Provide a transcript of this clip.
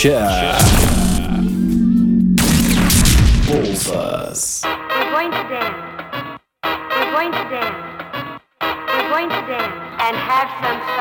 Bullfuzz. We're going to dance. We're going to dance. We're going to dance and have some fun.